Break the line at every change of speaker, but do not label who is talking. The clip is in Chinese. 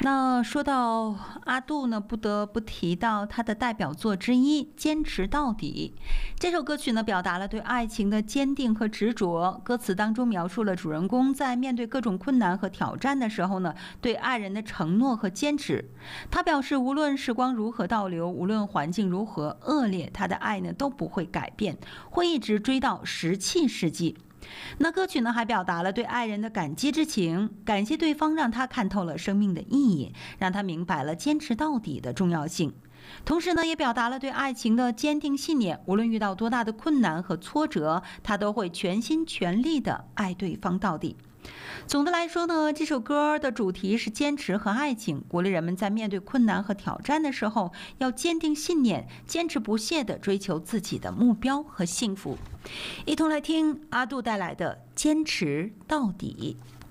那说到阿杜呢，不得不提到他的代表作之一《坚持到底》。这首歌曲呢，表达了对爱情的坚定和执着。歌词当中描述了主人公在面对各种困难和挑战的时候呢，对爱人的承诺和坚持。他表示，无论时光如何倒流，无论环境如何恶劣，他的爱呢都不会改变，会一直追到17世纪。那歌曲呢还表达了对爱人的感激之情，感谢对方让他看透了生命的意义，让他明白了坚持到底的重要性。同时呢，也表达了对爱情的坚定信念，无论遇到多大的困难和挫折，他都会全心全力地爱对方到底。总的来说呢，这首歌的主题是坚持和爱情，鼓励人们在面对困难和挑战的时候，要坚定信念，坚持不懈地追求自己的目标和幸福。一同来听阿杜带来的《坚持到底》。